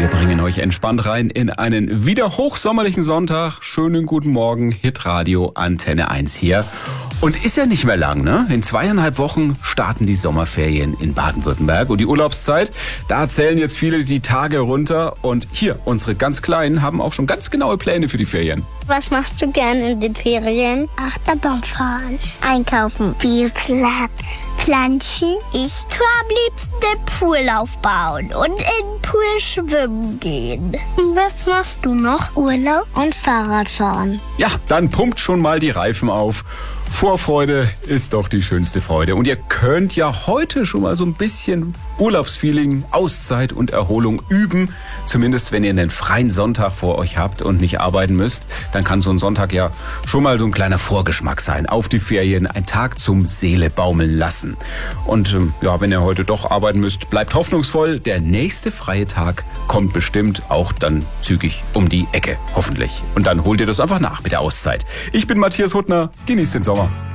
Wir bringen euch entspannt rein in einen wieder hochsommerlichen Sonntag. Schönen guten Morgen, Hitradio Antenne 1 hier. Und ist ja nicht mehr lang, ne? In 2,5 Wochen starten die Sommerferien in Baden-Württemberg. Und die Urlaubszeit, da zählen jetzt viele die Tage runter. Und hier, unsere ganz Kleinen haben auch schon ganz genaue Pläne für die Ferien. Was machst du gerne in den Ferien? Achterbahn fahren. Einkaufen. Viel Platz. Planschen. Ich tue am liebsten den Pool aufbauen und in den Pool schwimmen gehen. Was machst du noch? Urlaub und Fahrradfahren. Ja, dann pumpt schon mal die Reifen auf. Vorfreude ist doch die schönste Freude. Und ihr könnt ja heute schon mal so ein bisschen Urlaubsfeeling, Auszeit und Erholung üben. Zumindest wenn ihr einen freien Sonntag vor euch habt und nicht arbeiten müsst, dann kann so ein Sonntag ja schon mal so ein kleiner Vorgeschmack sein auf die Ferien. Ein Tag zum Seele baumeln lassen. Und ja, wenn ihr heute doch arbeiten müsst, bleibt hoffnungsvoll. Der nächste freie Tag kommt bestimmt auch dann zügig um die Ecke, hoffentlich. Und dann holt ihr das einfach nach mit der Auszeit. Ich bin Matthias Huttner. Genießt den Sommer.